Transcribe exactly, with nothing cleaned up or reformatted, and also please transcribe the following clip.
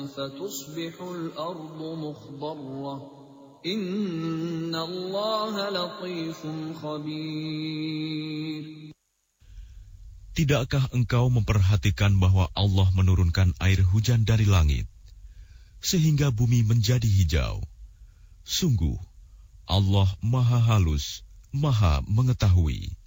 فتصبح الأرض مخضرة إن الله لطيف خبير. Tidakkah engkau memperhatikan bahwa Allah menurunkan air hujan dari langit, sehingga bumi menjadi hijau? Sungguh, Allah Maha Halus, Maha Mengetahui.